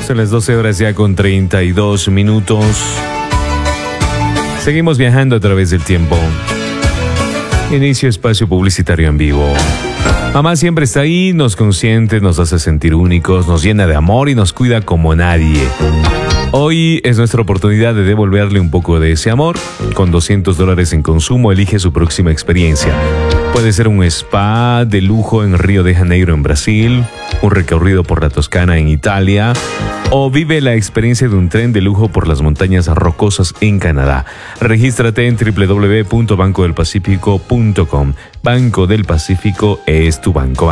Son las 12 horas ya con 32 minutos. Seguimos viajando a través del tiempo. Inicio espacio publicitario en vivo. Mamá siempre está ahí, nos consiente, nos hace sentir únicos, nos llena de amor y nos cuida como nadie. Hoy es nuestra oportunidad de devolverle un poco de ese amor. Con $200 en consumo, elige su próxima experiencia. Puede ser un spa de lujo en Río de Janeiro, en Brasil, un recorrido por la Toscana, en Italia, o vive la experiencia de un tren de lujo por las montañas rocosas en Canadá. Regístrate en www.bancodelpacifico.com. Banco del Pacífico es tu banco.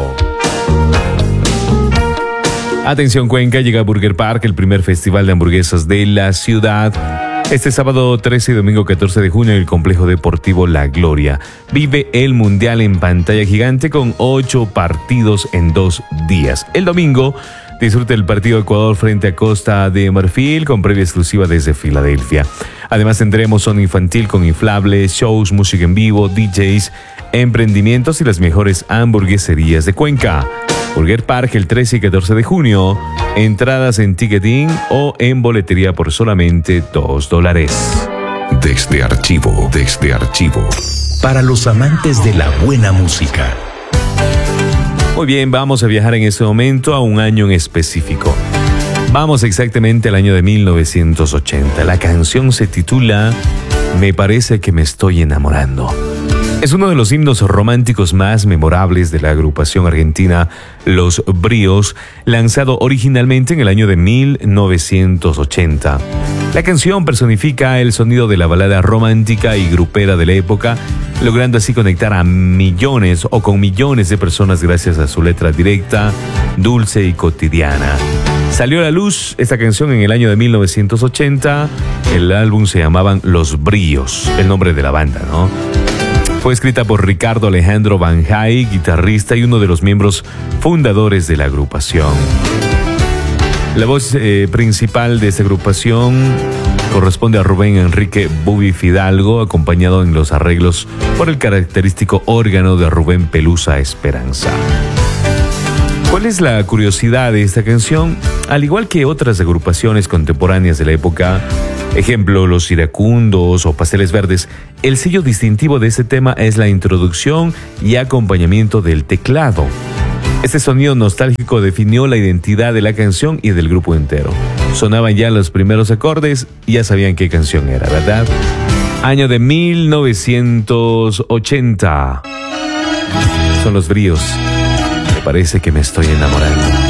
Atención Cuenca, llega a Burger Park, el primer festival de hamburguesas de la ciudad. Este sábado 13 y domingo 14 de junio en el complejo deportivo La Gloria. Vive el mundial en pantalla gigante con 8 partidos en 2 días. El domingo disfrute el partido Ecuador frente a Costa de Marfil con previa exclusiva desde Filadelfia. Además tendremos zona infantil con inflables, shows, música en vivo, DJs, emprendimientos y las mejores hamburgueserías de Cuenca. Burger Park el 13 y 14 de junio. Entradas en ticketing o en boletería por solamente $2. Desde archivo. Para los amantes de la buena música. Muy bien, vamos a viajar en este momento a un año en específico. Vamos exactamente al año de 1980. La canción se titula Me parece que me estoy enamorando. Es uno de los himnos románticos más memorables de la agrupación argentina Los Bríos, lanzado originalmente en el año de 1980. La canción personifica el sonido de la balada romántica y grupera de la época, logrando así conectar a millones o con millones de personas gracias a su letra directa, dulce y cotidiana. Salió a la luz esta canción en el año de 1980. El álbum se llamaban Los Bríos, el nombre de la banda, ¿no? Fue escrita por Ricardo Alejandro Banjay, guitarrista y uno de los miembros fundadores de la agrupación. La voz principal de esta agrupación corresponde a Rubén Enrique Bubi Fidalgo, acompañado en los arreglos por el característico órgano de Rubén Pelusa Esperanza. ¿Cuál es la curiosidad de esta canción? Al igual que otras agrupaciones contemporáneas de la época, ejemplo, Los Iracundos o Pasteles Verdes, el sello distintivo de este tema es la introducción y acompañamiento del teclado. Este sonido nostálgico definió la identidad de la canción y del grupo entero. Sonaban ya los primeros acordes y ya sabían qué canción era, ¿verdad? Año de 1980. Son Los Bríos. Me parece que me estoy enamorando.